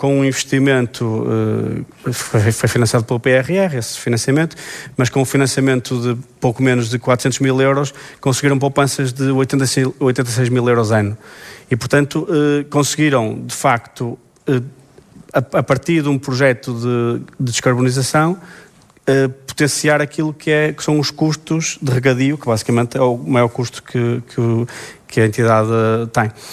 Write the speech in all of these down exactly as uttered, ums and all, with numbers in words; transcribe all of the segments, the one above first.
com um investimento, uh, foi, foi financiado pelo P R R, esse financiamento, mas com um financiamento de pouco menos de quatrocentos mil euros, conseguiram poupanças de oitenta e seis mil euros ano. E, portanto, uh, conseguiram, de facto, uh, a, a partir de um projeto de, de descarbonização, Uh, potenciar aquilo que, é, que são os custos de regadio, que basicamente é o maior custo que, que, o, que a entidade uh, tem. Uh,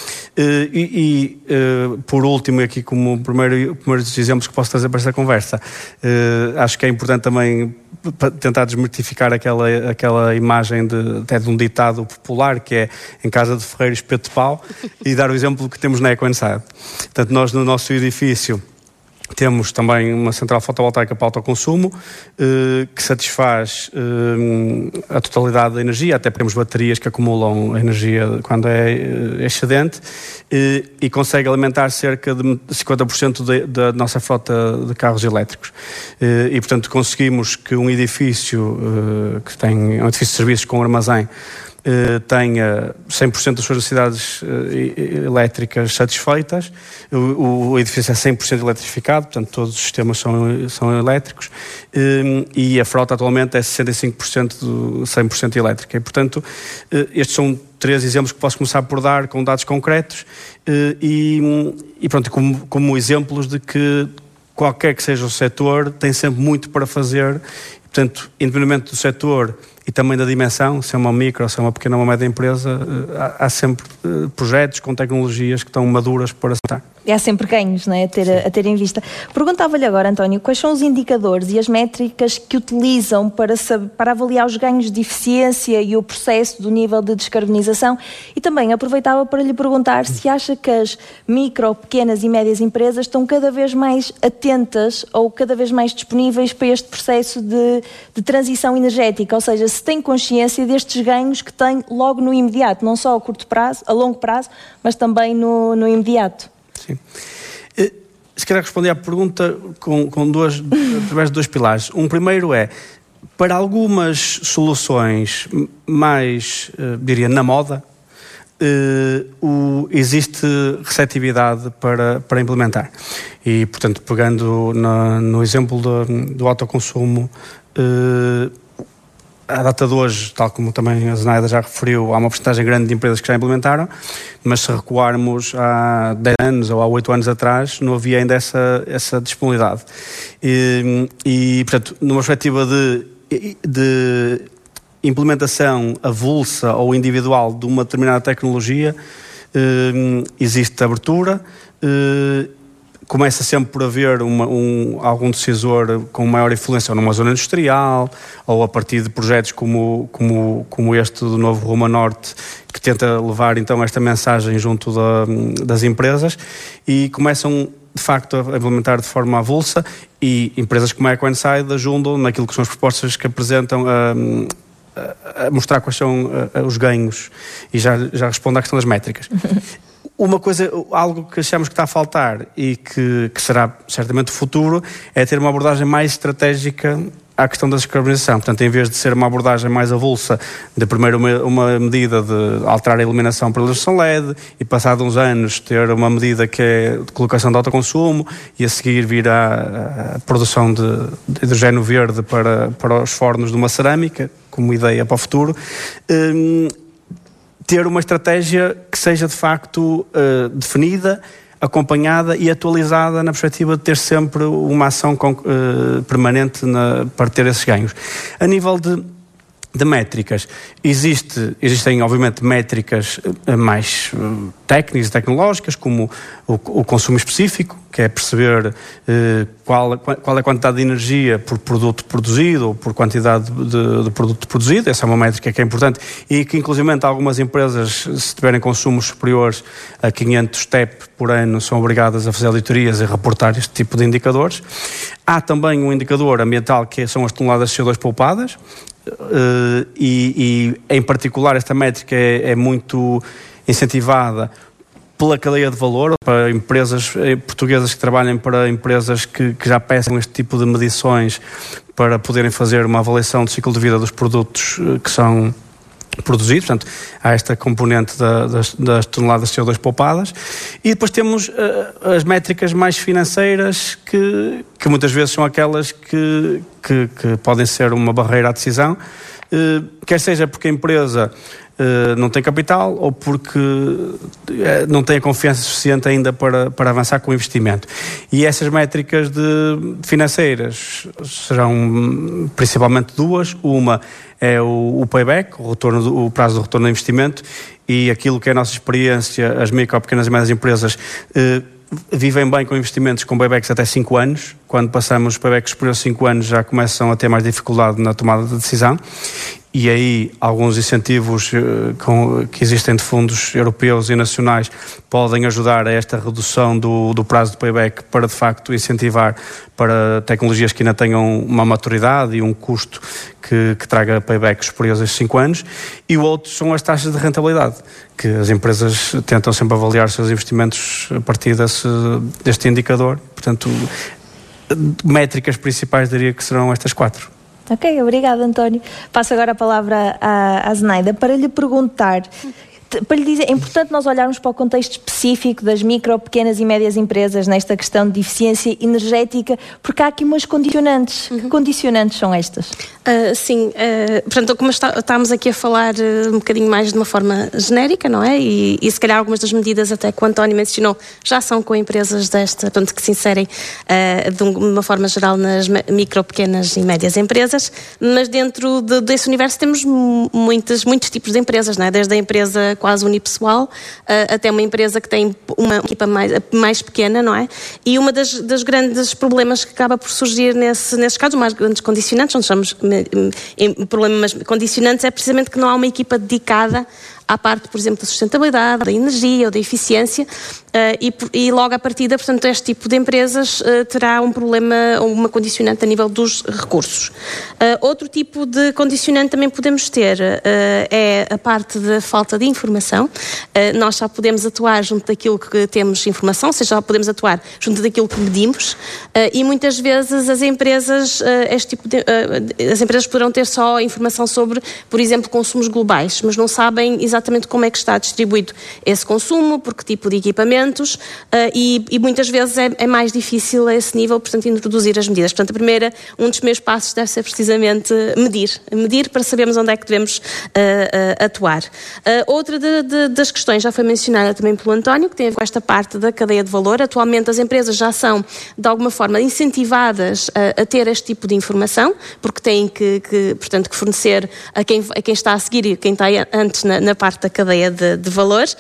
e, e uh, por último, aqui como primeiro, primeiros exemplos que posso trazer para esta conversa, uh, acho que é importante também tentar desmitificar aquela, aquela imagem de, até de um ditado popular, que é em casa de ferreiro espeto de pau, e dar o exemplo que temos na EcoInside. Portanto, nós no nosso edifício temos também uma central fotovoltaica para autoconsumo, eh, que satisfaz eh, a totalidade da energia, até porque temos baterias que acumulam energia quando é eh, excedente, eh, e consegue alimentar cerca de cinquenta por cento de, da nossa frota de carros elétricos. Eh, e, portanto, conseguimos que um edifício, eh, que tem um edifício de serviços com armazém, Uh, tenha cem por cento das suas necessidades uh, elétricas satisfeitas. O, o edifício é cem por cento eletrificado, portanto todos os sistemas são, são elétricos, uh, e a frota atualmente é sessenta e cinco por cento do cem por cento elétrica. E, portanto, uh, estes são três exemplos que posso começar por dar com dados concretos, uh, e, e pronto, como, como exemplos de que qualquer que seja o setor tem sempre muito para fazer. Portanto, independentemente do setor e também da dimensão, se é uma micro, se é uma pequena ou uma média empresa, há, há sempre uh, projetos com tecnologias que estão maduras para acertar. E há sempre ganhos, não é? a, ter, a ter em vista. Perguntava-lhe agora, António, quais são os indicadores e as métricas que utilizam para, para avaliar os ganhos de eficiência e o processo do nível de descarbonização? E também aproveitava para lhe perguntar se acha que as micro, pequenas e médias empresas estão cada vez mais atentas ou cada vez mais disponíveis para este processo de, de transição energética, ou seja, se tem consciência destes ganhos que têm logo no imediato, não só a curto prazo, a longo prazo, mas também no, no imediato. Sim. Se calhar responder à pergunta com, com duas, através de dois pilares. Um primeiro é, para algumas soluções mais, uh, diria, na moda, uh, o, existe receptividade para, para implementar. E, portanto, pegando na, no exemplo do, do autoconsumo, uh, à data de hoje, tal como também a Zenaida já referiu, há uma porcentagem grande de empresas que já implementaram, mas se recuarmos há dez anos ou há oito anos atrás, não havia ainda essa, essa disponibilidade. E, e, portanto, numa perspectiva de, de implementação avulsa ou individual de uma determinada tecnologia, eh, existe abertura, eh, começa sempre por haver uma, um, algum decisor com maior influência numa zona industrial ou a partir de projetos como, como, como este do novo Rumo a Norte, que tenta levar então esta mensagem junto da, das empresas, e começam de facto a implementar de forma avulsa, e empresas como a EcoInside ajudam naquilo que são as propostas que apresentam a, a, a mostrar quais são a, a, os ganhos, e já, já respondo à questão das métricas. Uma coisa, algo que achamos que está a faltar e que, que será certamente o futuro, é ter uma abordagem mais estratégica à questão da descarbonização. Portanto, em vez de ser uma abordagem mais avulsa, de primeiro uma, uma medida de alterar a iluminação para a iluminação L E D, e passado uns anos ter uma medida que é de colocação de autoconsumo, e a seguir vir à, à produção de, de hidrogênio verde para, para os fornos de uma cerâmica, como ideia para o futuro. Hum, ter uma estratégia que seja de facto uh, definida, acompanhada e atualizada na perspectiva de ter sempre uma ação com, uh, permanente na, para ter esses ganhos. A nível de, de métricas, existe, existem obviamente métricas uh, mais uh, técnicas e tecnológicas, como o, o consumo específico, que é perceber uh, qual, qual é a quantidade de energia por produto produzido ou por quantidade de, de produto produzido. Essa é uma métrica que é importante e que, inclusivamente, algumas empresas, se tiverem consumos superiores a quinhentos T E P por ano, são obrigadas a fazer auditorias e reportar este tipo de indicadores. Há também um indicador ambiental, que são as toneladas de C O dois poupadas, uh, e, e, em particular, esta métrica é, é muito incentivada pela cadeia de valor, para empresas portuguesas que trabalhem para empresas que, que já peçam este tipo de medições para poderem fazer uma avaliação do ciclo de vida dos produtos que são produzido, portanto, há esta componente da, das, das toneladas de C O dois poupadas, e depois temos uh, as métricas mais financeiras que, que muitas vezes são aquelas que, que, que podem ser uma barreira à decisão, uh, quer seja porque a empresa uh, não tem capital ou porque uh, não tem a confiança suficiente ainda para, para avançar com o investimento. E essas métricas de, financeiras serão principalmente duas. Uma é o, o payback, o, retorno do, o prazo do retorno do investimento, e aquilo que é a nossa experiência, as micro, pequenas e médias empresas eh, vivem bem com investimentos com paybacks até cinco anos. Quando passamos os paybacks por cinco anos já começam a ter mais dificuldade na tomada de decisão. E aí alguns incentivos uh, com, que existem de fundos europeus e nacionais podem ajudar a esta redução do, do prazo de payback para de facto incentivar para tecnologias que ainda tenham uma maturidade e um custo que, que traga paybacks superiores a cinco anos. E o outro são as taxas de rentabilidade, que as empresas tentam sempre avaliar os seus investimentos a partir desse, deste indicador. Portanto, métricas principais diria que serão estas quatro. Ok, obrigada, António. Passo agora a palavra à, à Zenaida para lhe perguntar, para lhe dizer, é importante nós olharmos para o contexto específico das micro, pequenas e médias empresas nesta questão de eficiência energética, porque há aqui umas condicionantes. Uhum. Que condicionantes são estas? Uh, sim, uh, portanto, como está, estamos aqui a falar uh, um bocadinho mais de uma forma genérica, não é? E, e se calhar algumas das medidas até que o António mencionou já são com empresas desta, portanto, que se inserem uh, de uma forma geral nas micro, pequenas e médias empresas, mas dentro de, desse universo temos muitos, muitos tipos de empresas, não é? Desde a empresa quase unipessoal, uh, até uma empresa que tem uma equipa mais, mais pequena, não é? E uma das, das grandes problemas que acaba por surgir nesse, nesses casos, os mais grandes condicionantes, onde chamamos em problemas condicionantes, é precisamente que não há uma equipa dedicada à parte, por exemplo, da sustentabilidade, da energia ou da eficiência, uh, e, e logo à partida, portanto, este tipo de empresas uh, terá um problema ou uma condicionante a nível dos recursos. Uh, outro tipo de condicionante também podemos ter uh, é a parte da falta de informação. Uh, nós só podemos atuar junto daquilo que temos informação, ou seja, só podemos atuar junto daquilo que medimos, uh, e muitas vezes as empresas, uh, este tipo de, uh, as empresas poderão ter só informação sobre, por exemplo, consumos globais, mas não sabem exatamente exatamente como é que está distribuído esse consumo, por que tipo de equipamentos, uh, e, e muitas vezes é, é mais difícil a esse nível, portanto, introduzir as medidas. Portanto, a primeira, um dos primeiros passos deve ser precisamente medir. Medir para sabermos onde é que devemos uh, uh, atuar. Uh, outra de, de, das questões já foi mencionada também pelo António, que tem a ver com esta parte da cadeia de valor. Atualmente as empresas já são, de alguma forma, incentivadas a, a ter este tipo de informação, porque têm que, que, portanto, que fornecer a quem, a quem está a seguir e quem está antes na, na parte da cadeia de, de valores,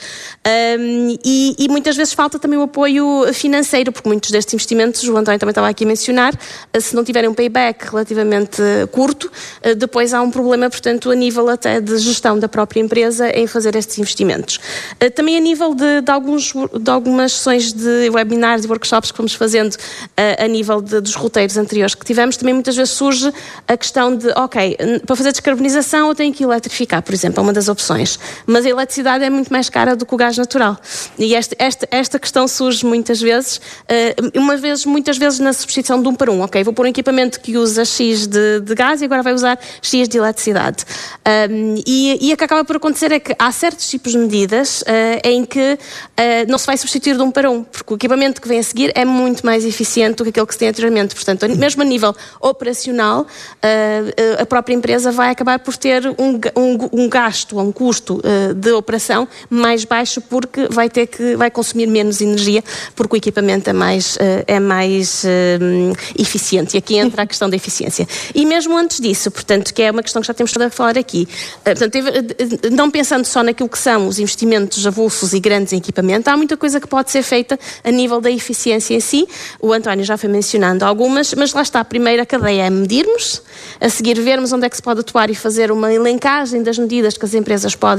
um, e, e muitas vezes falta também o apoio financeiro, porque muitos destes investimentos, o António também estava aqui a mencionar, se não tiverem um payback relativamente curto, depois há um problema, portanto, a nível até de gestão da própria empresa em fazer estes investimentos. Também a nível de, de, alguns, de algumas sessões de webinars e workshops que fomos fazendo a, a nível de, dos roteiros anteriores que tivemos, também muitas vezes surge a questão de, ok, para fazer descarbonização eu tenho que eletrificar, por exemplo, é uma das opções. Mas a eletricidade é muito mais cara do que o gás natural. E esta, esta, esta questão surge muitas vezes, uh, uma vez, muitas vezes na substituição de um para um. Ok, vou pôr um equipamento que usa X de, de gás e agora vai usar X de eletricidade. Um, e, e o que acaba por acontecer é que há certos tipos de medidas uh, em que uh, não se vai substituir de um para um, porque o equipamento que vem a seguir é muito mais eficiente do que aquele que se tem anteriormente. Portanto, mesmo a nível operacional, uh, a própria empresa vai acabar por ter um, um, um gasto, um custo de operação mais baixo, porque vai ter que vai consumir menos energia, porque o equipamento é mais, é mais um, eficiente. E aqui entra a questão da eficiência. E mesmo antes disso, portanto, que é uma questão que já temos estado a falar aqui, portanto, não pensando só naquilo que são os investimentos avulsos e grandes em equipamento, há muita coisa que pode ser feita a nível da eficiência em si. O António já foi mencionando algumas, mas lá está, a primeira cadeia é medirmos, a seguir vermos onde é que se pode atuar e fazer uma elencagem das medidas que as empresas podem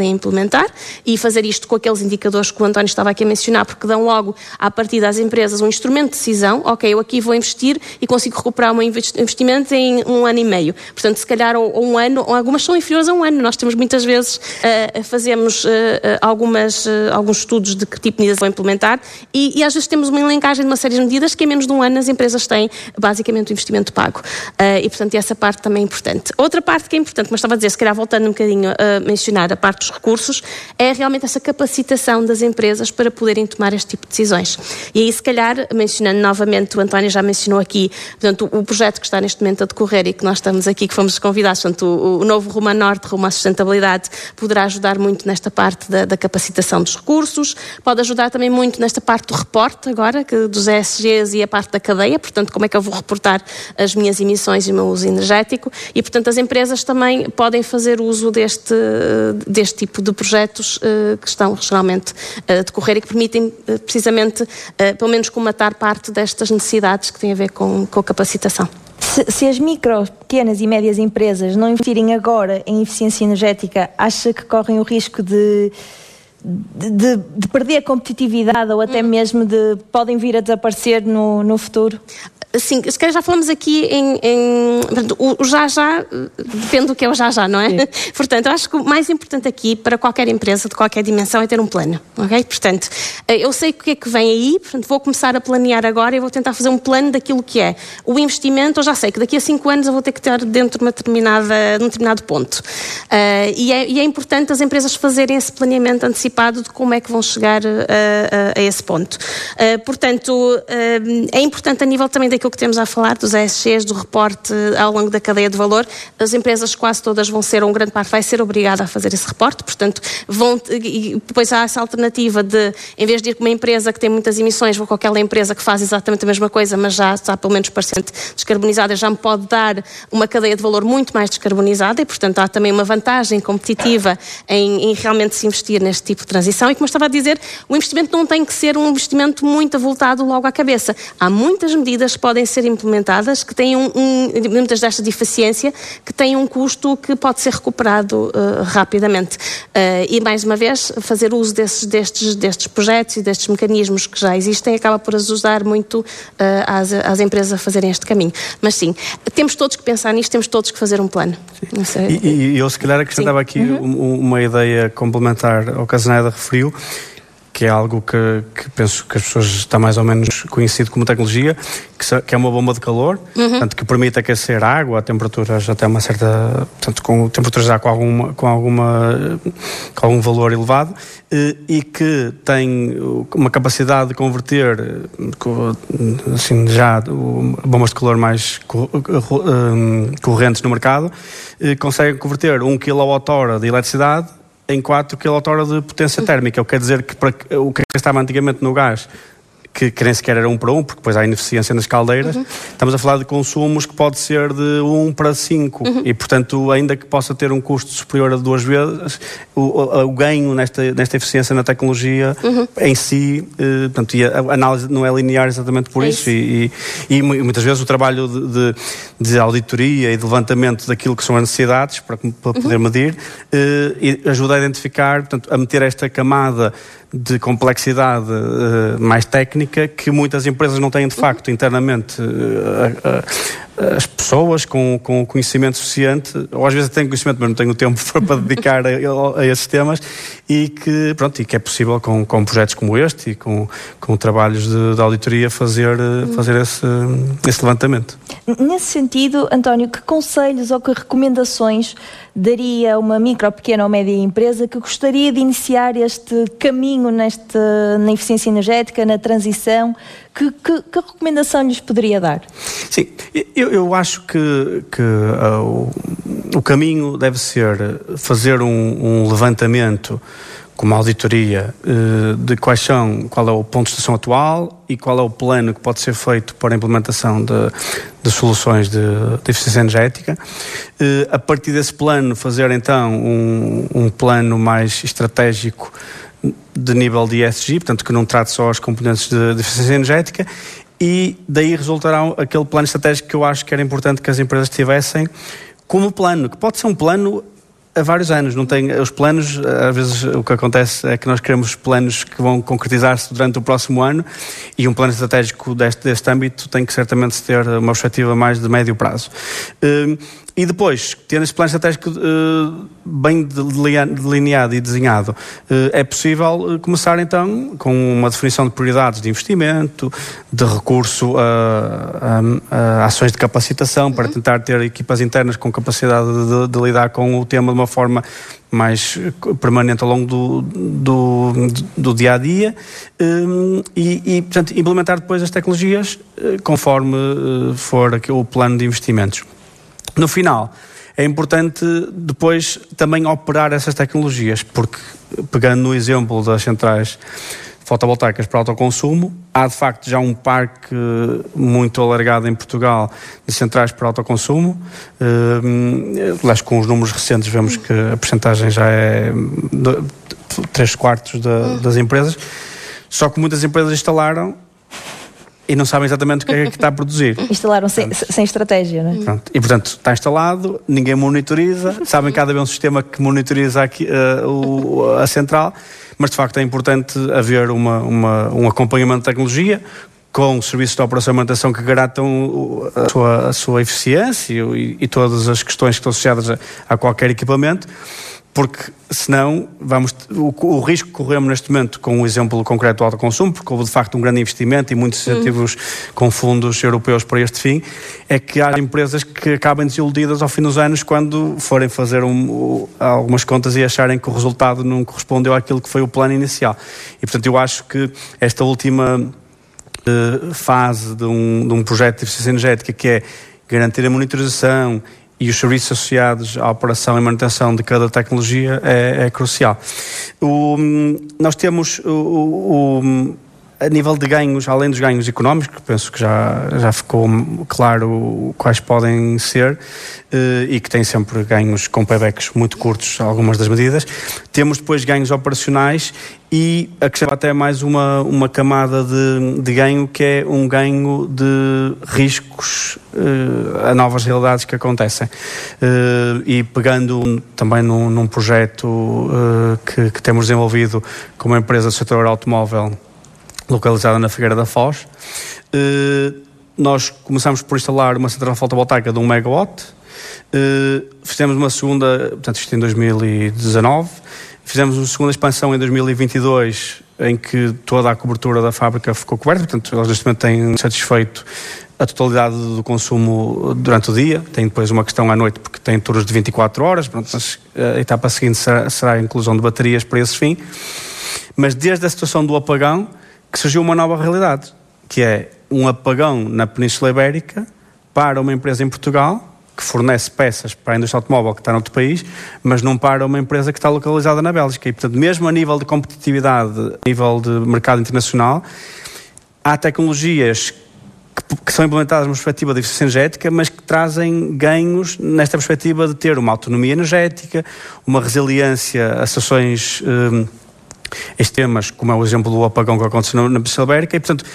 implementar e fazer isto com aqueles indicadores que o António estava aqui a mencionar, porque dão logo, a partir das empresas, um instrumento de decisão. Ok, eu aqui vou investir e consigo recuperar o meu investimento em um ano e meio. Portanto, se calhar ou, ou um ano, ou algumas são inferiores a um ano. Nós temos muitas vezes, uh, fazemos uh, algumas, uh, alguns estudos de que tipo de medidas vão implementar e, e às vezes temos uma elencagem de uma série de medidas que em menos de um ano as empresas têm basicamente o investimento pago. Uh, e, portanto, essa parte também é importante. Outra parte que é importante, como eu estava a dizer, se calhar voltando um bocadinho a mencionar a parte dos recursos, é realmente essa capacitação das empresas para poderem tomar este tipo de decisões. E aí, se calhar, mencionando novamente, o António já mencionou aqui, portanto, o, o projeto que está neste momento a decorrer e que nós estamos aqui, que fomos convidados, portanto, o, o novo Rumo a Norte, Rumo à Sustentabilidade, poderá ajudar muito nesta parte da, da capacitação dos recursos, pode ajudar também muito nesta parte do reporte agora, que, dos E S Gs e a parte da cadeia, portanto, como é que eu vou reportar as minhas emissões e o meu uso energético e, portanto, as empresas também podem fazer uso deste, deste tipo de projetos uh, que estão realmente a decorrer e que permitem uh, precisamente, uh, pelo menos, comatar parte destas necessidades que têm a ver com, com a capacitação. Se, se as micro, pequenas e médias empresas não investirem agora em eficiência energética, acha que correm o risco de, de, de, de perder a competitividade ou até mesmo de podem vir a desaparecer no, no futuro? Sim, se calhar já falamos aqui em, em o, o já já, depende do que é o já já, não é? Sim. Portanto, eu acho que o mais importante aqui para qualquer empresa de qualquer dimensão é ter um plano, ok? Portanto, eu sei o que é que vem aí, portanto vou começar a planear agora e vou tentar fazer um plano daquilo que é o investimento. Eu já sei que daqui a cinco anos eu vou ter que estar dentro de uma determinada, de um determinado ponto. Uh, e, é, e é importante as empresas fazerem esse planeamento antecipado de como é que vão chegar a, a, a esse ponto. Uh, portanto, uh, é importante a nível também da aquilo que temos a falar dos E S Gs, do reporte ao longo da cadeia de valor, as empresas quase todas vão ser, ou uma grande parte vai ser obrigada a fazer esse reporte, portanto, vão, e depois há essa alternativa de, em vez de ir com uma empresa que tem muitas emissões, vou com aquela empresa que faz exatamente a mesma coisa, mas já está pelo menos parcialmente descarbonizada, já me pode dar uma cadeia de valor muito mais descarbonizada e, portanto, há também uma vantagem competitiva em, em realmente se investir neste tipo de transição e, como eu estava a dizer, o investimento não tem que ser um investimento muito avultado logo à cabeça. Há muitas medidas que podem ser implementadas, que têm um, um, muitas destas de eficiência, que têm um custo que pode ser recuperado uh, rapidamente. Uh, e, mais uma vez, fazer uso desses, destes, destes projetos e destes mecanismos que já existem acaba por ajudar muito uh, às, às empresas a fazerem este caminho. Mas sim, temos todos que pensar nisto, temos todos que fazer um plano. E, e eu, se calhar, acrescentava sim. aqui uhum. uma ideia complementar ao que a Zenaida referiu, que é algo que, que penso que as pessoas está mais ou menos conhecido como tecnologia, que, se, que é uma bomba de calor, uhum. portanto, que permite aquecer a água a temperaturas até uma certa, portanto, com temperaturas já com alguma, com alguma, com algum valor elevado, e que tem uma capacidade de converter, assim, já bombas de calor mais correntes no mercado, conseguem converter um quilowatt-hora de eletricidade em quatro quilowatt-hora de potência térmica. O que quer dizer que para, o que estava antigamente no gás, que, que nem sequer era um para um, porque depois há ineficiência nas caldeiras, uhum. estamos a falar de consumos que pode ser de um para cinco, uhum. e portanto, ainda que possa ter um custo superior a duas vezes, o, o, o ganho nesta, nesta eficiência na tecnologia uhum. em si, eh, portanto, e a, a análise não é linear exatamente por é isso, isso. E, e, e muitas vezes o trabalho de, de, de auditoria e de levantamento daquilo que são as necessidades para, para poder uhum. medir, eh, e ajuda a identificar, portanto, a meter esta camada de complexidade uh, mais técnica que muitas empresas não têm de facto internamente uh, uh, as pessoas com, com conhecimento suficiente, ou às vezes têm conhecimento mas não têm o tempo para, para dedicar a, a esses temas, e que, pronto, e que é possível com, com projetos como este e com, com trabalhos de, de auditoria fazer, fazer esse, esse levantamento. Nesse sentido, António, que conselhos ou que recomendações daria uma micro, pequena ou média empresa que gostaria de iniciar este caminho neste, na eficiência energética, na transição? Que, que, que recomendação lhes poderia dar? Sim, eu, eu acho que, que uh, o, o caminho deve ser fazer um, um levantamento com uma auditoria uh, de quais são, qual é o ponto de situação atual e qual é o plano que pode ser feito para a implementação de, de soluções de, de eficiência energética. Uh, a partir desse plano, fazer então um, um plano mais estratégico de nível de E S G, portanto que não trate só as componentes de, de eficiência energética, e daí resultará aquele plano estratégico que eu acho que era importante que as empresas tivessem como plano, que pode ser um plano a vários anos. Não tem, os planos, às vezes o que acontece é que nós queremos planos que vão concretizar-se durante o próximo ano, e um plano estratégico deste, deste âmbito tem que certamente ter uma perspectiva mais de médio prazo. Uh, E depois, tendo esse plano estratégico uh, bem delineado e desenhado, uh, é possível começar então com uma definição de prioridades de investimento, de recurso a, a, a ações de capacitação, uhum. para tentar ter equipas internas com capacidade de, de lidar com o tema de uma forma mais permanente ao longo do, do, do dia a dia, um, e, e portanto, implementar depois as tecnologias uh, conforme uh, for aqui o plano de investimentos. No final, é importante depois também operar essas tecnologias, porque, pegando no exemplo das centrais fotovoltaicas para autoconsumo, há de facto já um parque muito alargado em Portugal de centrais para autoconsumo. Aliás, com os números recentes vemos que a percentagem já é três quartos da, das empresas, só que muitas empresas instalaram e não sabem exatamente o que é que está a produzir. Instalaram sem, sem estratégia, não é? Pronto. E, portanto, está instalado, ninguém monitoriza, sabem que há de haver um sistema que monitoriza aqui, uh, o, a central, mas, de facto, é importante haver uma, uma, um acompanhamento de tecnologia com serviços de operação e manutenção que garantam a sua, a sua eficiência e, e todas as questões que estão associadas a, a qualquer equipamento, porque senão vamos, o, o risco que corremos neste momento com o exemplo concreto do autoconsumo, porque houve de facto um grande investimento e muitos incentivos hum. com fundos europeus para este fim, é que há empresas que acabem desiludidas ao fim dos anos quando forem fazer um, algumas contas e acharem que o resultado não correspondeu àquilo que foi o plano inicial. E portanto eu acho que esta última uh, fase de um, de um projeto de eficiência energética, que é garantir a monitorização e os serviços associados à operação e manutenção de cada tecnologia, é, é crucial. O, nós temos, o, o, a nível de ganhos, além dos ganhos económicos, penso que já, já ficou claro quais podem ser, e que têm sempre ganhos com paybacks muito curtos, algumas das medidas. Temos depois ganhos operacionais e acrescento até mais uma, uma camada de, de ganho, que é um ganho de riscos uh, a novas realidades que acontecem. Uh, e pegando também num, num projeto uh, que, que temos desenvolvido com uma empresa do setor automóvel localizada na Figueira da Foz, uh, nós começamos por instalar uma central fotovoltaica de um megawatt, uh, fizemos uma segunda, portanto isto em dois mil e dezanove, fizemos uma segunda expansão em dois mil e vinte e dois, em que toda a cobertura da fábrica ficou coberta, portanto eles neste momento têm satisfeito a totalidade do consumo durante o dia, tem depois uma questão à noite porque tem turnos de vinte e quatro horas, pronto, mas a etapa seguinte será, será a inclusão de baterias para esse fim. Mas desde a situação do apagão que surgiu uma nova realidade, que é um apagão na Península Ibérica para uma empresa em Portugal que fornece peças para a indústria automóvel que está noutro país, mas não para uma empresa que está localizada na Bélgica. E, portanto, mesmo a nível de competitividade, a nível de mercado internacional, há tecnologias que, que são implementadas numa perspectiva de eficiência energética, mas que trazem ganhos nesta perspectiva de ter uma autonomia energética, uma resiliência a situações um, extremas, como é o exemplo do apagão que aconteceu na Península Ibérica, e, portanto,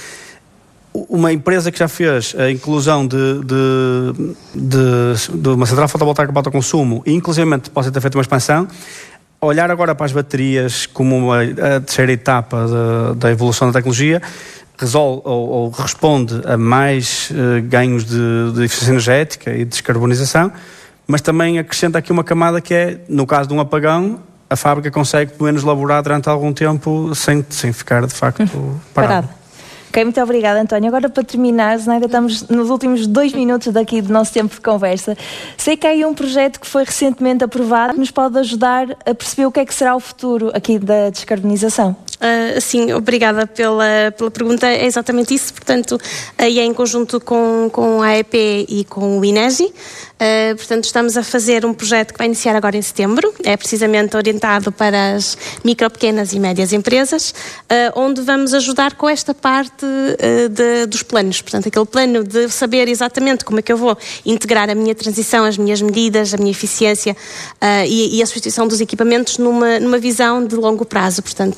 uma empresa que já fez a inclusão de, de, de, de uma central fotovoltaica para autoconsumo e inclusivamente possa ter feito uma expansão, olhar agora para as baterias como uma, a terceira etapa de, da evolução da tecnologia, resolve ou, ou responde a mais uh, ganhos de, de eficiência energética e de descarbonização, mas também acrescenta aqui uma camada que é, no caso de um apagão, a fábrica consegue pelo menos laborar durante algum tempo sem, sem ficar de facto hum, parada. Parado. Ok, muito obrigada, António. Agora, para terminar, ainda estamos nos últimos dois minutos daqui do nosso tempo de conversa. Sei que há aí um projeto que foi recentemente aprovado que nos pode ajudar a perceber o que é que será o futuro aqui da descarbonização. Uh, sim, obrigada pela, pela pergunta. É exatamente isso. Portanto, aí é em conjunto com, com a A E P e com o INEGI. Uh, portanto, estamos a fazer um projeto que vai iniciar agora em setembro. É precisamente orientado para as micro, pequenas e médias empresas, uh, onde vamos ajudar com esta parte uh, de, dos planos. Portanto, aquele plano de saber exatamente como é que eu vou integrar a minha transição, as minhas medidas, a minha eficiência uh, e, e a substituição dos equipamentos numa, numa visão de longo prazo. Portanto, e longo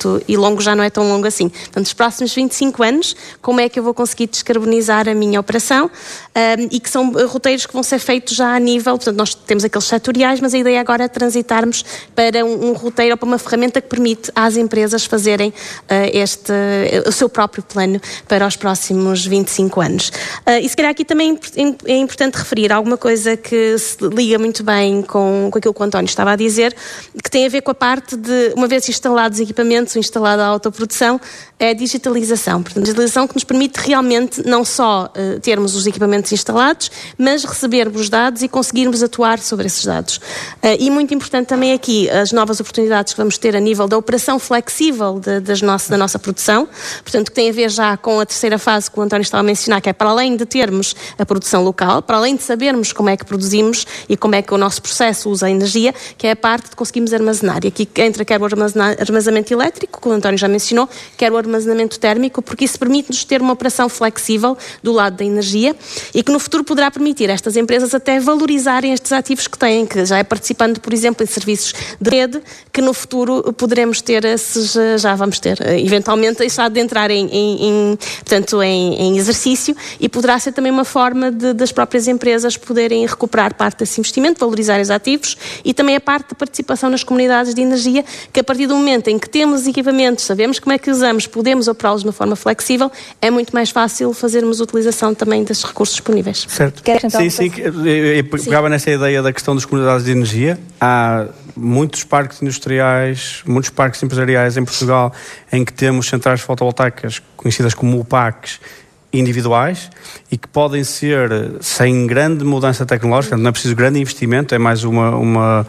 longo já não é tão longo assim. Portanto, nos próximos vinte e cinco anos, como é que eu vou conseguir descarbonizar a minha operação? Um, e que são roteiros que vão ser feitos já a nível, portanto, nós temos aqueles setoriais, mas a ideia agora é transitarmos para um, um roteiro ou para uma ferramenta que permite às empresas fazerem uh, este, uh, o seu próprio plano para os próximos vinte e cinco anos. Uh, e se calhar aqui também é importante referir alguma coisa que se liga muito bem com, com aquilo que o António estava a dizer, que tem a ver com a parte de, uma vez instalados equipamentos, instalada a autoprodução, é a digitalização. Portanto, a digitalização que nos permite realmente não só uh, termos os equipamentos instalados, mas recebermos dados e conseguirmos atuar sobre esses dados. Uh, e muito importante também aqui as novas oportunidades que vamos ter a nível da operação flexível de, das nosso, da nossa produção, portanto, que tem a ver já com a terceira fase que o António estava a mencionar, que é para além de termos a produção local, para além de sabermos como é que produzimos e como é que o nosso processo usa a energia, que é a parte de conseguirmos armazenar. E aqui entra quer o armazenamento elétrico, que o António já mencionou, quer o armazenamento térmico, porque isso permite-nos ter uma operação flexível do lado da energia e que no futuro poderá permitir a estas empresas até valorizarem estes ativos que têm, que já é participando, por exemplo, em serviços de rede, que no futuro poderemos ter esses, já vamos ter, eventualmente deixar de entrar em, em, em, portanto, em, em exercício, e poderá ser também uma forma de, das próprias empresas poderem recuperar parte desse investimento, valorizar os ativos, e também a parte de participação nas comunidades de energia, que a partir do momento em que temos equipamentos, sabemos como é que usamos, podemos operá-los de uma forma flexível, é muito mais fácil fazermos utilização também desses recursos disponíveis. Certo. Sim, sim, eu pegava nessa ideia da questão das comunidades de energia. Há muitos parques industriais, muitos parques empresariais em Portugal em que temos centrais fotovoltaicas conhecidas como U P A Cs individuais e que podem ser sem grande mudança tecnológica, não é preciso grande investimento, é mais uma, uma,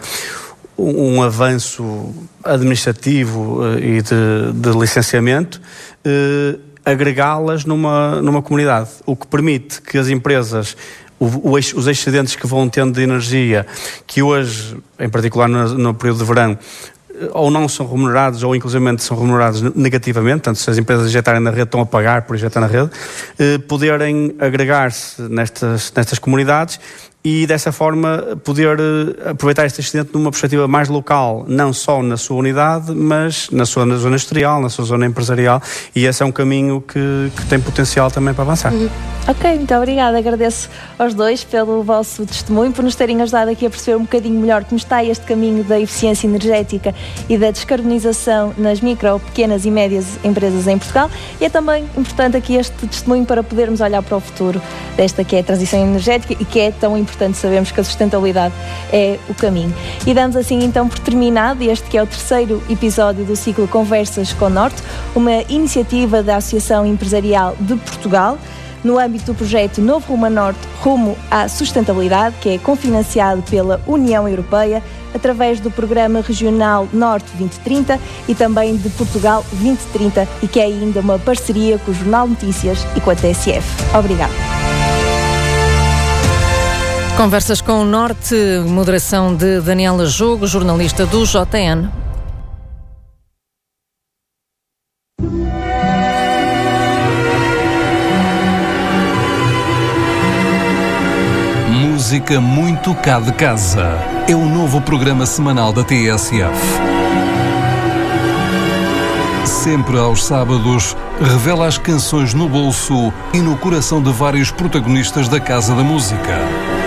um avanço administrativo e de, de licenciamento, eh, agregá-las numa, numa comunidade, o que permite que as empresas, o, o, os excedentes que vão tendo de energia, que hoje, em particular no, no período de verão, ou não são remunerados, ou inclusivamente são remunerados negativamente, portanto, se as empresas injetarem na rede, estão a pagar por injetar na rede, eh, poderem agregar-se nestas, nestas comunidades e dessa forma poder aproveitar este excedente numa perspectiva mais local, não só na sua unidade, mas na sua na zona industrial, na sua zona empresarial, e esse é um caminho que, que tem potencial também para avançar. Uhum. Ok, muito obrigada. Agradeço aos dois pelo vosso testemunho, por nos terem ajudado aqui a perceber um bocadinho melhor como está este caminho da eficiência energética e da descarbonização nas micro, pequenas e médias empresas em Portugal. E é também importante aqui este testemunho para podermos olhar para o futuro desta que é a transição energética e que é tão importante sabermos que a sustentabilidade é o caminho. E damos assim então por terminado este que é o terceiro episódio do ciclo Conversas com Norte, uma iniciativa da Associação Empresarial de Portugal, no âmbito do projeto Novo Rumo a Norte, Rumo à Sustentabilidade, que é cofinanciado pela União Europeia, através do Programa Regional Norte vinte trinta e também de Portugal vinte trinta, e que é ainda uma parceria com o Jornal Notícias e com a T S F. Obrigada. Conversas com o Norte, moderação de Daniela Jogo, jornalista do J N. Música muito cá de casa. É o novo programa semanal da T S F. Sempre aos sábados, revela as canções no bolso e no coração de vários protagonistas da Casa da Música.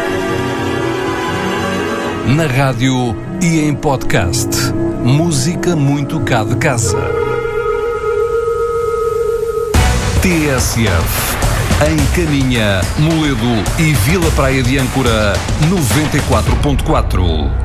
Na rádio e em podcast. Música muito cá de casa. T S F. Em Caminha, Moledo e Vila Praia de Âncora, noventa e quatro ponto quatro.